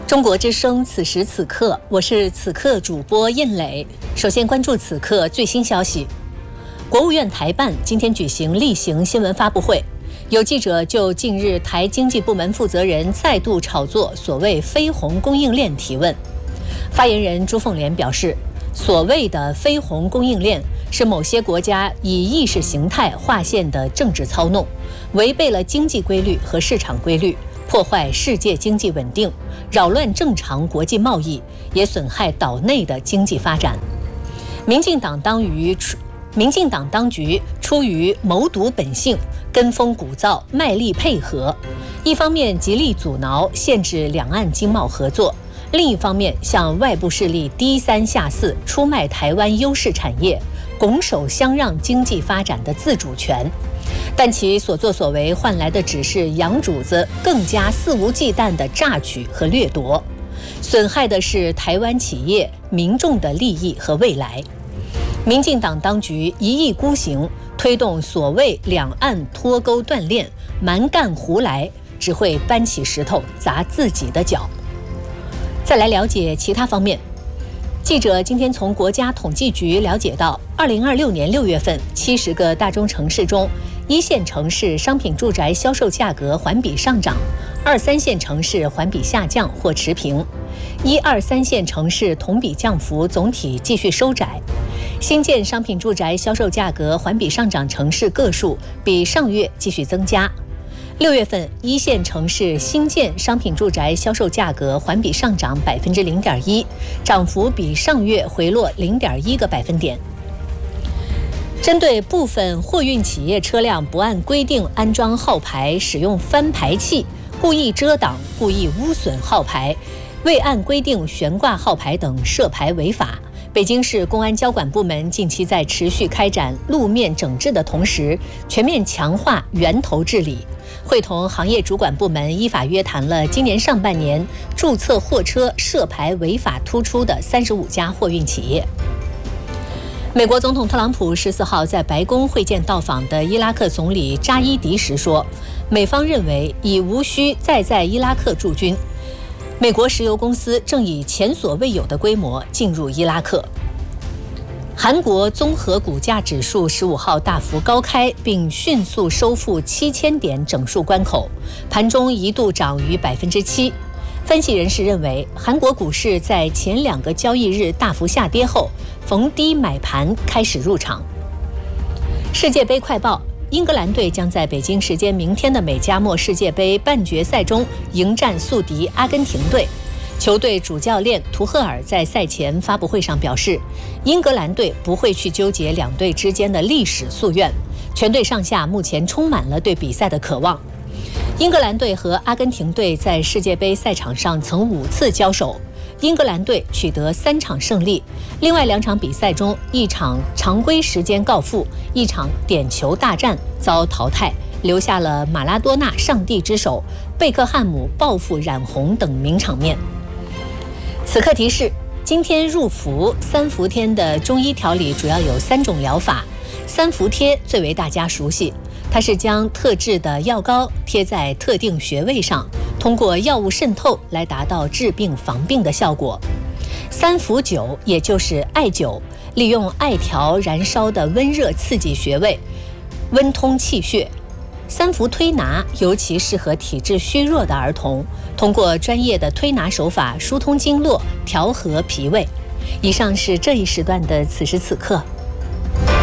中国之声，此时此刻，我是此刻主播印磊。首先关注此刻最新消息。国务院台办今天举行例行新闻发布会，有记者就近日台经济部门负责人再度炒作所谓非红供应链提问。发言人朱凤莲表示，所谓的非红供应链是某些国家以意识形态划线的政治操弄，违背了经济规律和市场规律，破坏世界经济稳定，扰乱正常国际贸易，也损害岛内的经济发展。民进党当局出于谋独本性，跟风鼓噪，卖力配合，一方面极力阻挠限制两岸经贸合作，另一方面向外部势力低三下四，出卖台湾优势产业，拱手相让经济发展的自主权。但其所作所为换来的只是洋主子更加肆无忌惮的榨取和掠夺，损害的是台湾企业民众的利益和未来。民进党当局一意孤行，推动所谓两岸脱钩断链，蛮干胡来，只会搬起石头砸自己的脚。再来了解其他方面。记者今天从国家统计局了解到，2026年6月份，70个大中城市中，1线城市商品住宅销售价格环比上涨，2、3线城市环比下降或持平，1、2、3线城市同比降幅总体继续收窄。新建商品住宅销售价格环比上涨城市个数比上月继续增加。6月份，1线城市新建商品住宅销售价格环比上涨0.1%，涨幅比上月回落0.1个百分点。针对部分货运企业车辆不按规定安装号牌，使用翻牌器，故意遮挡、故意污损号牌，未按规定悬挂号牌等涉牌违法，北京市公安交管部门近期在持续开展路面整治的同时，全面强化源头治理，会同行业主管部门依法约谈了今年上半年注册货车涉牌违法突出的35家货运企业。美国总统特朗普14号在白宫会见到访的伊拉克总理扎伊迪时说，美方认为已无需再在伊拉克驻军。美国石油公司正以前所未有的规模进入伊拉克。韩国综合股价指数15号大幅高开，并迅速收复7000点整数关口，盘中一度涨逾7%。分析人士认为，韩国股市在前2个交易日大幅下跌后，逢低买盘开始入场。世界杯快报：英格兰队将在北京时间明天的美加墨世界杯半决赛中迎战宿敌阿根廷队。球队主教练图赫尔在赛前发布会上表示，英格兰队不会去纠结两队之间的历史夙愿，全队上下目前充满了对比赛的渴望。英格兰队和阿根廷队在世界杯赛场上曾5次交手，英格兰队取得3场胜利，另外2场比赛中，一场常规时间告负，一场点球大战遭淘汰，留下了马拉多纳上帝之手、贝克汉姆报复染红等名场面。此刻提示：今天入伏3伏天的中医调理主要有3种疗法。3伏贴最为大家熟悉，它是将特制的药膏贴在特定穴位上，通过药物渗透来达到治病防病的效果。3伏灸也就是艾灸，利用艾条燃烧的温热刺激穴位，温通气血。3伏推拿尤其适合体质虚弱的儿童，通过专业的推拿手法疏通经络，调和脾胃。以上是这一时段的此时此刻。